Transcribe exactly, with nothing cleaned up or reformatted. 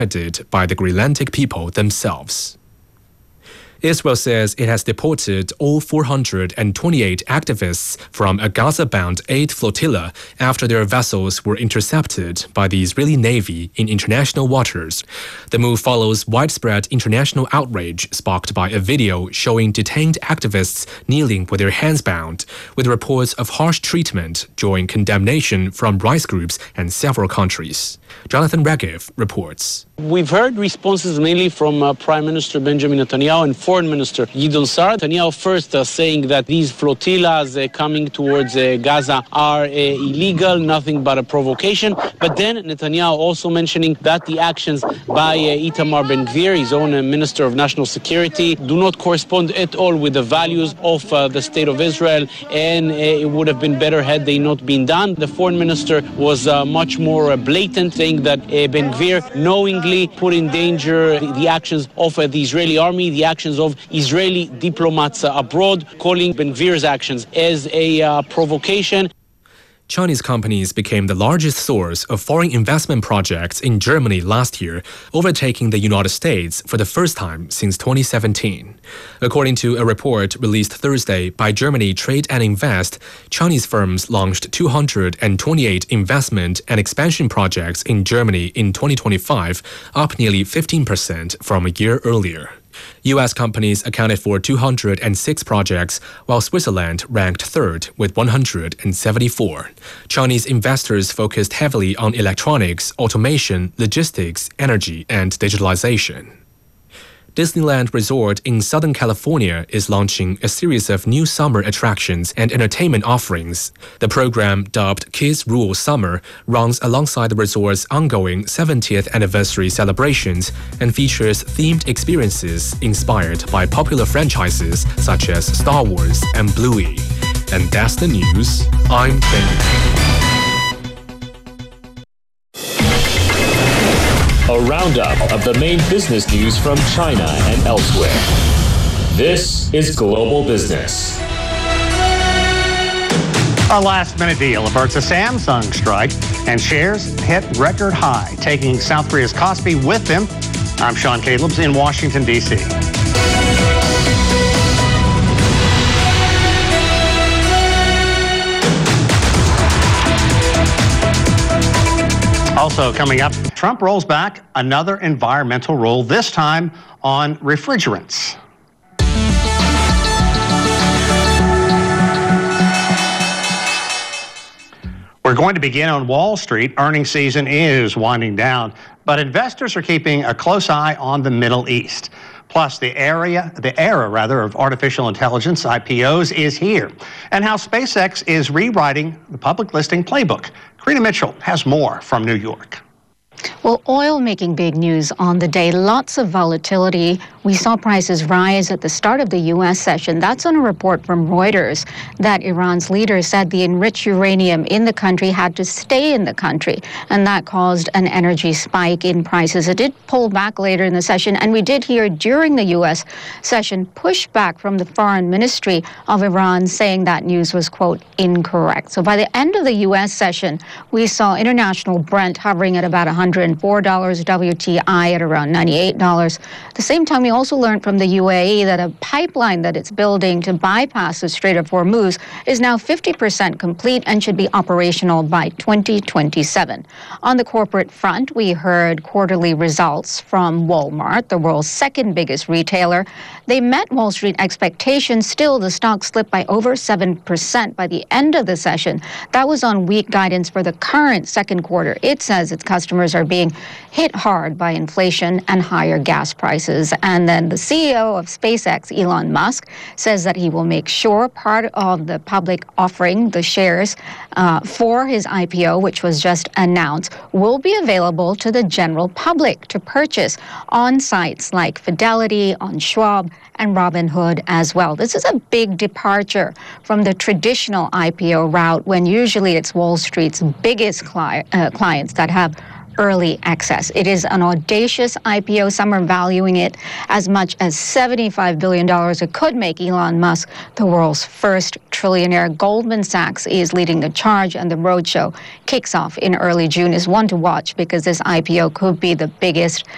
by the Grelantic people themselves. Israel says it has deported all four hundred twenty-eight activists from a Gaza-bound aid flotilla after their vessels were intercepted by the Israeli Navy in international waters. The move follows widespread international outrage sparked by a video showing detained activists kneeling with their hands bound, with reports of harsh treatment drawing condemnation from rights groups and several countries. Jonathan Regev reports. We've heard responses mainly from uh, Prime Minister Benjamin Netanyahu and Foreign Minister Gideon Sa'ar. Netanyahu first uh, saying that these flotillas uh, coming towards uh, Gaza are uh, illegal, nothing but a provocation. But then Netanyahu also mentioning that the actions by uh, Itamar Ben-Gvir, his own uh, Minister of National Security, do not correspond at all with the values of uh, the State of Israel, and uh, it would have been better had they not been done. The Foreign Minister was uh, much more uh, blatant, saying that uh, Ben-Gvir knowingly put in danger the, the actions of uh, the Israeli army, the actions of Israeli diplomats uh, abroad, calling Ben-Gvir's actions as a uh, provocation. Chinese companies became the largest source of foreign investment projects in Germany last year, overtaking the United States for the first time since twenty seventeen. According to a report released Thursday by Germany Trade and Invest, Chinese firms launched two hundred twenty-eight investment and expansion projects in Germany in twenty twenty-five, up nearly fifteen percent from a year earlier. U S companies accounted for two hundred six projects, while Switzerland ranked third with one hundred seventy-four. Chinese investors focused heavily on electronics, automation, logistics, energy, and digitalization. Disneyland Resort in Southern California is launching a series of new summer attractions and entertainment offerings. The program, dubbed Kids Rule Summer, runs alongside the resort's ongoing seventieth anniversary celebrations and features themed experiences inspired by popular franchises such as Star Wars and Bluey. And that's the news. I'm Ben. A roundup of the main business news from China and elsewhere. This is Global Business. A last-minute deal averts a Samsung strike, and shares hit record high, taking South Korea's Kospi with them. I'm Sean Calebs in Washington, D C Also coming up, Trump rolls back another environmental rule, this time on refrigerants. We're going to begin on Wall Street. Earnings season is winding down, but investors are keeping a close eye on the Middle East. Plus, the area, the era rather, of artificial intelligence I P Os is here, and how SpaceX is rewriting the public listing playbook. Karina Mitchell has more from New York. Well, oil making big news on the day. Lots of volatility. We saw prices rise at the start of the U S session. That's on a report from Reuters that Iran's leader said the enriched uranium in the country had to stay in the country, and that caused an energy spike in prices. It did pull back later in the session, and we did hear during the U S session pushback from the foreign ministry of Iran saying that news was, quote, incorrect. So by the end of the U S session, we saw international Brent hovering at about one hundred four dollars, W T I at around ninety-eight dollars. At the same time, we also learned from the U A E that a pipeline that it's building to bypass the Strait of Hormuz is now fifty percent complete and should be operational by twenty twenty-seven. On the corporate front, we heard quarterly results from Walmart, the world's second biggest retailer. They met Wall Street expectations. Still, the stock slipped by over seven percent by the end of the session. That was on weak guidance for the current second quarter. It says its customers are being hit hard by inflation and higher gas prices. And then the C E O of SpaceX, Elon Musk, says that he will make sure part of the public offering, the shares uh, for his I P O, which was just announced, will be available to the general public to purchase on sites like Fidelity, on Schwab, and Robinhood as well. This is a big departure from the traditional I P O route, when usually it's Wall Street's biggest cli- uh, clients that have early access. It is an audacious I P O. Some are valuing it as much as seventy-five billion dollars. It could make Elon Musk the world's first trillionaire. Goldman Sachs is leading the charge, and the roadshow kicks off in early June. Is one to watch because this I P O could be the biggest